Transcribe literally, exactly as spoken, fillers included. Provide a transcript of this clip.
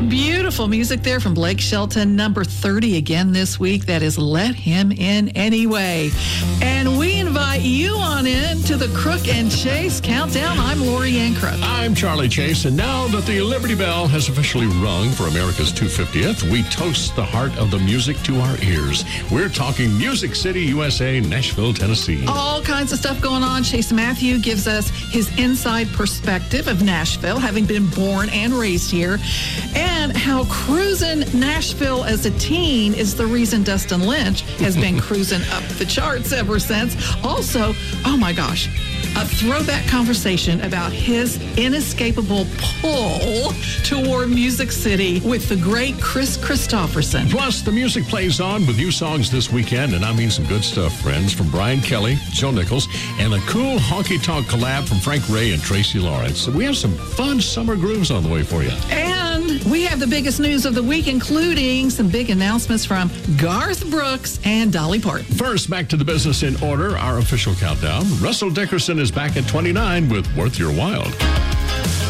Beautiful music there from Blake Shelton, number thirty again this week. That is Let Him In Anyway. And we invite you on in to the Crook and Chase Countdown. I'm Lori Ann Crook. I'm Charlie Chase, and now that the Liberty Bell has officially rung for America's two hundred fiftieth, we toast the heart of the music to our ears. We're talking Music City, U S A, Nashville, Tennessee. All kinds of stuff going on. Chase Matthew gives us his inside perspective of Nashville, having been born and raised here, and how cruising Nashville as a teen is the reason Dustin Lynch has been cruising up the charts ever since. Also, oh my gosh, a throwback conversation about his inescapable pull toward Music City with the great Chris Christopherson. Plus, the music plays on with new songs this weekend, and I mean some good stuff, friends, from Brian Kelly, Joe Nichols, and a cool honky-tonk collab from Frank Ray and Tracy Lawrence. So we have some fun summer grooves on the way for you. And we have the biggest news of the week, including some big announcements from Garth Brooks and Dolly Parton. First, back to the business in order, our official countdown. Russell Dickerson is back at twenty-nine with Worth Your While.